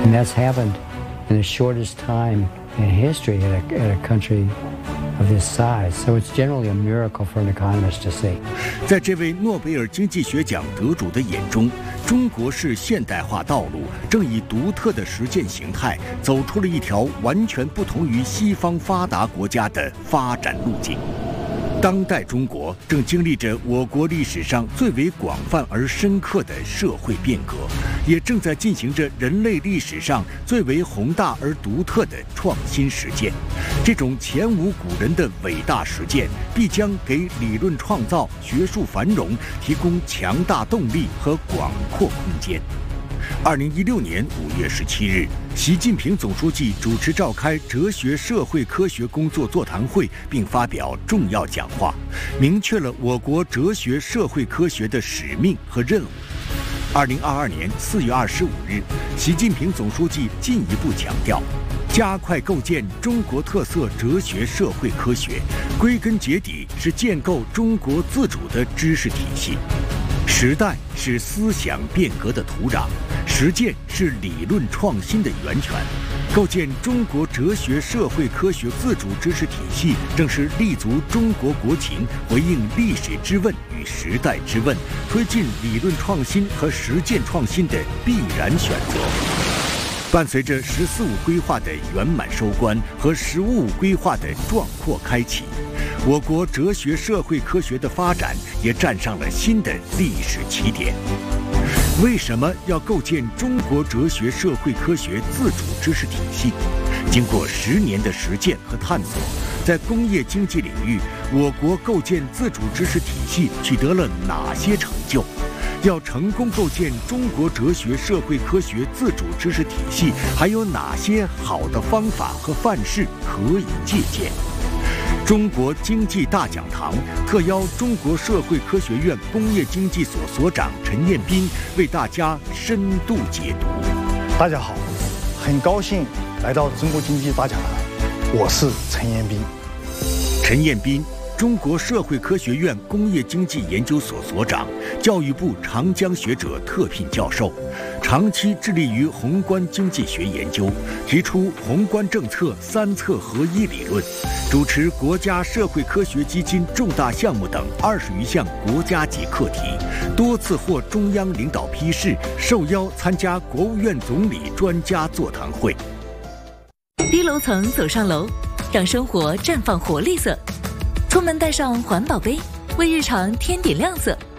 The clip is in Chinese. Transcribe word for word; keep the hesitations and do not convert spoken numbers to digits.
And that's happened in the shortest time in history at a, at a country of this size. So it's generally a miracle for an economist to see. 在这位诺贝尔经济学奖得主的眼中，中国式现代化道路正以独特的实践形态，走出了一条完全不同于西方发达国家的发展路径。当代中国正经历着我国历史上最为广泛而深刻的社会变革，也正在进行着人类历史上最为宏大而独特的创新实践。这种前无古人的伟大实践，必将给理论创造、学术繁荣提供强大动力和广阔空间。二零一六年五月十七日，习近平总书记主持召开哲学社会科学工作座谈会，并发表重要讲话，明确了我国哲学社会科学的使命和任务。二零二二年四月二十五日，习近平总书记进一步强调，加快构建中国特色哲学社会科学，归根结底是建构中国自主的知识体系。时代是思想变革的土壤，实践是理论创新的源泉。构建中国哲学社会科学自主知识体系，正是立足中国国情，回应历史之问与时代之问，推进理论创新和实践创新的必然选择。伴随着“十四五”规划的圆满收官和“十五五”规划的壮阔开启，我国哲学社会科学的发展也站上了新的历史起点。为什么要构建中国哲学社会科学自主知识体系？经过十年的实践和探索，在工业经济领域，我国构建自主知识体系取得了哪些成就？要成功构建中国哲学社会科学自主知识体系，还有哪些好的方法和范式可以借鉴？中国经济大讲堂特邀中国社会科学院工业经济所所长陈彦斌为大家深度解读。 大家好，很高兴来到中国经济大讲堂，我是陈彦斌。 陈彦斌，中国社会科学院工业经济研究所所长，教育部长江学者特聘教授，长期致力于宏观经济学研究，提出宏观政策三策合一理论，主持国家社会科学基金重大项目等二十余项国家级课题，多次获中央领导批示，受邀参加国务院总理专家座谈会。 低楼层走上楼，让生活绽放活力色。出门带上环保杯，为日常添点亮色。